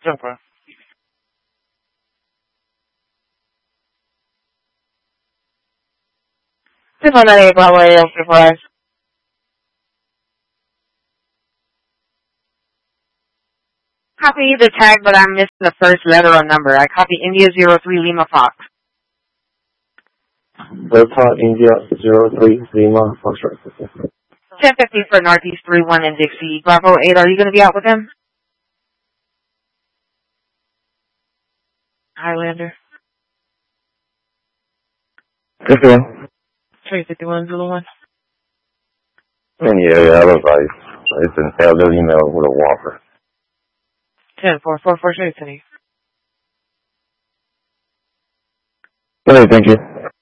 Jumper. 698 Bravo 805. Copy the tag, but I'm missing the first letter or number. I copy India 03 Lima Fox. Delta India 03 Lima Fox. 1050 for Northeast 31 in Dixie. Bravo 8, are you going to be out with him? Highlander. 51. 351 Zulu 1. In the area, I was like, it's an elderly male with a walker. 10444 Shade City. Okay, thank you.